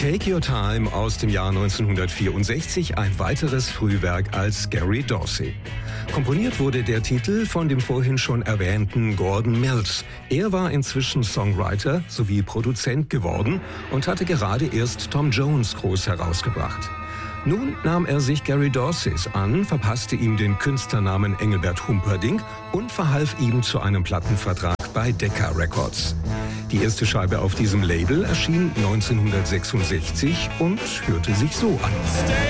Take Your Time aus dem Jahr 1964, ein weiteres Frühwerk als Gary Dorsey. Komponiert wurde der Titel von dem vorhin schon erwähnten Gordon Mills. Er war inzwischen Songwriter sowie Produzent geworden und hatte gerade erst Tom Jones groß herausgebracht. Nun nahm er sich Gary Dorseys an, verpasste ihm den Künstlernamen Engelbert Humperdinck und verhalf ihm zu einem Plattenvertrag bei Decca Records. Die erste Scheibe auf diesem Label erschien 1966 und hörte sich so an.